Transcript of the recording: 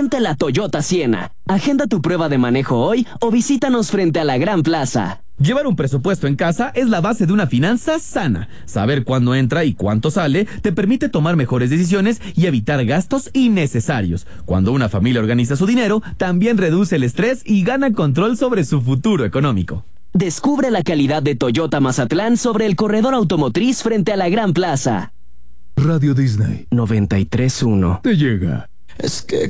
Siente la Toyota Siena. Agenda tu prueba de manejo hoy o visítanos frente a la Gran Plaza. Llevar un presupuesto en casa es la base de una finanza sana. Saber cuándo entra y cuánto sale te permite tomar mejores decisiones y evitar gastos innecesarios. Cuando una familia organiza su dinero, también reduce el estrés y gana control sobre su futuro económico. Descubre la calidad de Toyota Mazatlán sobre el corredor automotriz frente a la Gran Plaza. Radio Disney 93.1. te llega. Es que